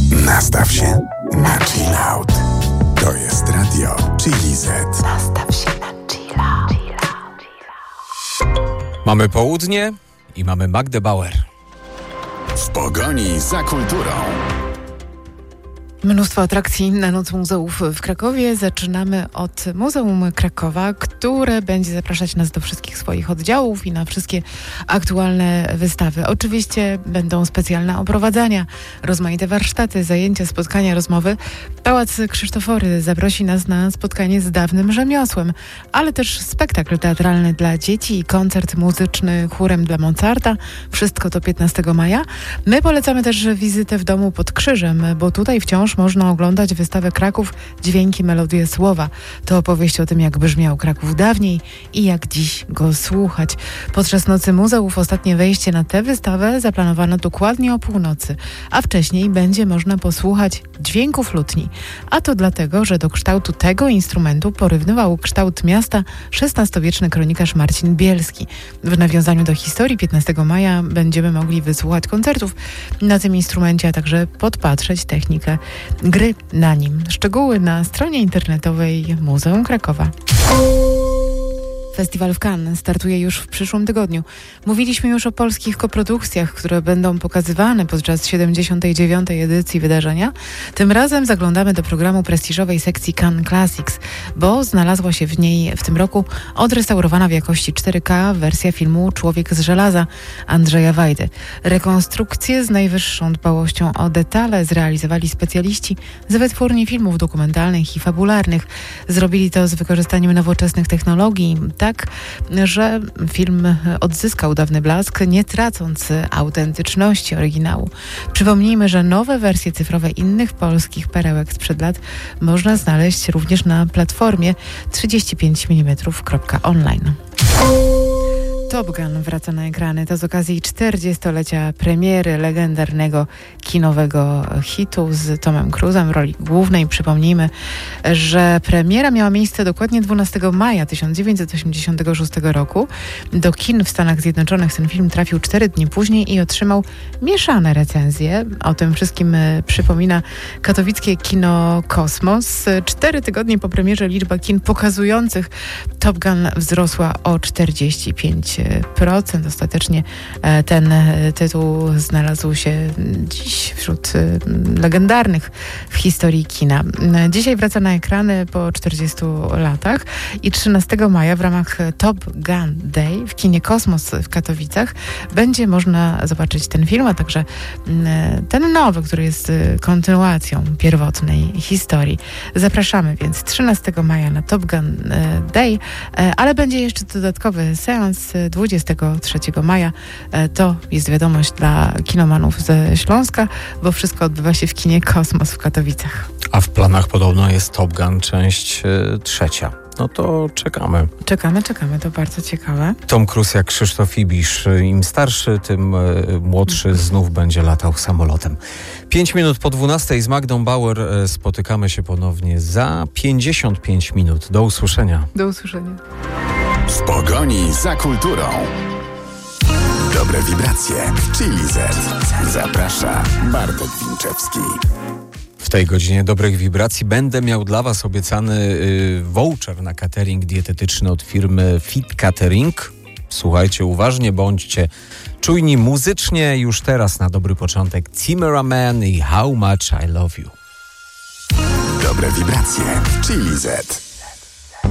Nastaw się na chill out. To jest radio Chili Z. Nastaw się na chill out. Mamy południe i mamy Magdę Bauer. W pogoni za kulturą. Mnóstwo atrakcji na Noc Muzeów w Krakowie. Zaczynamy od Muzeum Krakowa, które będzie zapraszać nas do wszystkich swoich oddziałów i na wszystkie aktualne wystawy. Oczywiście będą specjalne oprowadzania, rozmaite warsztaty, zajęcia, spotkania, rozmowy. Pałac Krzysztofory zaprosi nas na spotkanie z dawnym rzemiosłem, ale też spektakl teatralny dla dzieci i koncert muzyczny chórem dla Mozarta. Wszystko to 15 maja. My polecamy też wizytę w domu pod Krzyżem, bo tutaj wciąż można oglądać wystawę Kraków Dźwięki, melodie, słowa. To opowieść o tym, jak brzmiał Kraków dawniej i jak dziś go słuchać. Podczas Nocy Muzeów ostatnie wejście na tę wystawę zaplanowano dokładnie o północy, a wcześniej będzie można posłuchać dźwięków lutni. A to dlatego, że do kształtu tego instrumentu porównywał kształt miasta XVI-wieczny kronikarz Marcin Bielski. W nawiązaniu do historii 15 maja będziemy mogli wysłuchać koncertów na tym instrumencie, a także podpatrzeć technikę gry na nim. Szczegóły na stronie internetowej Muzeum Krakowa. Festiwal w Cannes startuje już w przyszłym tygodniu. Mówiliśmy już o polskich koprodukcjach, które będą pokazywane podczas 79. edycji wydarzenia. Tym razem zaglądamy do programu prestiżowej sekcji Cannes Classics, bo znalazła się w niej w tym roku odrestaurowana w jakości 4K wersja filmu Człowiek z żelaza Andrzeja Wajdy. Rekonstrukcję z najwyższą dbałością o detale zrealizowali specjaliści z wytwórni filmów dokumentalnych i fabularnych. Zrobili to z wykorzystaniem nowoczesnych technologii, tak, że film odzyskał dawny blask, nie tracąc autentyczności oryginału. Przypomnijmy, że nowe wersje cyfrowe innych polskich perełek sprzed lat można znaleźć również na platformie 35mm.online. Top Gun wraca na ekrany. To z okazji 40-lecia premiery legendarnego kinowego hitu z Tomem Cruise'em w roli głównej. Przypomnijmy, że premiera miała miejsce dokładnie 12 maja 1986 roku. Do kin w Stanach Zjednoczonych ten film trafił 4 dni później i otrzymał mieszane recenzje. O tym wszystkim przypomina katowickie kino Kosmos. 4 tygodnie po premierze liczba kin pokazujących Top Gun wzrosła o 45%. Ostatecznie ten tytuł znalazł się dziś wśród legendarnych w historii kina. Dzisiaj wraca na ekrany po 40 latach i 13 maja w ramach Top Gun Day w kinie Kosmos w Katowicach będzie można zobaczyć ten film, a także ten nowy, który jest kontynuacją pierwotnej historii. Zapraszamy więc 13 maja na Top Gun Day, ale będzie jeszcze dodatkowy seans 23 maja. To jest wiadomość dla kinomanów ze Śląska, bo wszystko odbywa się w kinie Kosmos w Katowicach. A w planach podobno jest Top Gun część 3. No to czekamy. Czekamy, to bardzo ciekawe. Tom Cruise jak Krzysztof Ibisz. Im starszy, tym młodszy znów będzie latał samolotem. 5 minut po 12 z Magdą Bauer spotykamy się ponownie za 55 minut. Do usłyszenia. Do usłyszenia. W pogoni za kulturą. Dobre wibracje w Chili Z. Zaprasza Bartek Winczewski. W tej godzinie dobrych wibracji będę miał dla Was obiecany voucher na catering dietetyczny od firmy Fit Catering. Słuchajcie uważnie, bądźcie czujni muzycznie. Już teraz na dobry początek Zimmerman i How Much I Love You. Dobre wibracje w Chili Z.